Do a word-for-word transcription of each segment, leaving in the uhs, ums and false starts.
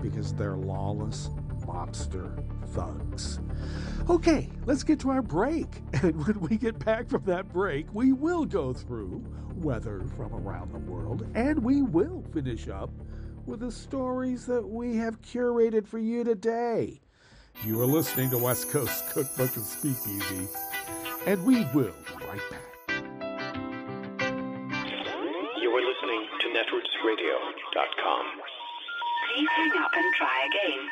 because they're lawless mobster thugs. Okay, let's get to our break. And when we get back from that break, we will go through weather from around the world, and we will finish up with the stories that we have curated for you today. You are listening to West Coast Cookbook and Speakeasy, and we will be right back. You are listening to netroots radio dot com. Please hang up and try again.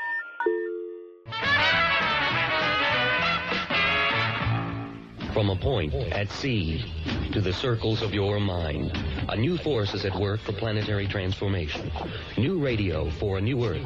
From a point at sea to the circles of your mind, a new force is at work for planetary transformation. New radio for a new Earth.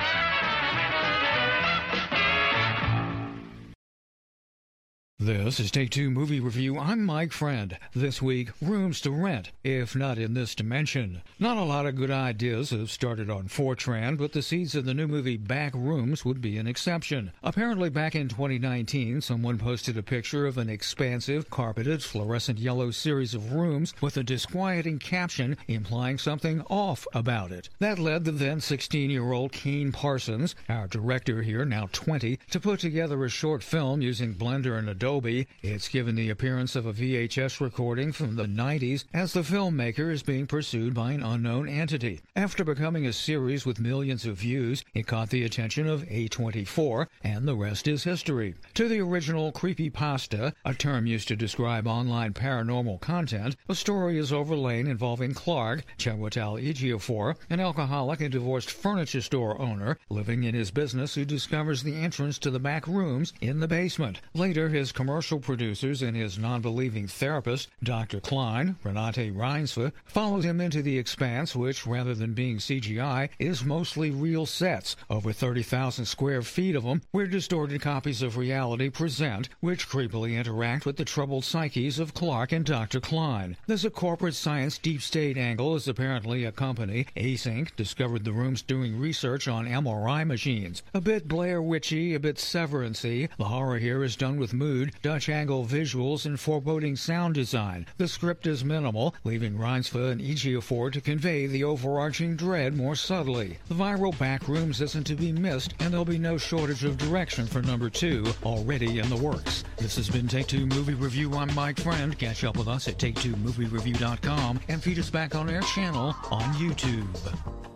This is Take Two Movie Review. I'm Mike Friend. This week, rooms to rent, if not in this dimension. Not a lot of good ideas have started on four chan, but the seeds of the new movie Back Rooms would be an exception. Apparently back in twenty nineteen, someone posted a picture of an expansive, carpeted, fluorescent yellow series of rooms with a disquieting caption implying something off about it. That led the then sixteen-year-old Kane Parsons, our director here, now twenty, to put together a short film using Blender and Adobe. It's given the appearance of a V H S recording from the nineties as the filmmaker is being pursued by an unknown entity. After becoming a series with millions of views, it caught the attention of A twenty-four, and the rest is history. To the original creepypasta, a term used to describe online paranormal content, a story is overlain involving Clark, Chiwetel Ejiofor, an alcoholic and divorced furniture store owner living in his business who discovers the entrance to the back rooms in the basement. Later, his commercial producers and his non-believing therapist, Doctor Klein, Renate Reinsve, followed him into the expanse, which, rather than being C G I, is mostly real sets, over thirty thousand square feet of them, where distorted copies of reality present, which creepily interact with the troubled psyches of Clark and Doctor Klein. There's a corporate science deep state angle, as apparently a company, Async, discovered the rooms doing research on M R I machines. A bit Blair Witchy, a bit Severance-y, the horror here is done with mood, Dutch angle visuals, and foreboding sound design. The script is minimal, leaving Reinsve and Ejiofor to convey the overarching dread more subtly. The viral Back Rooms isn't to be missed, and there'll be no shortage of direction for number two, already in the works. This has been Take Two Movie Review. I'm Mike Friend. Catch up with us at take two movie review dot com and feed us back on our channel on YouTube.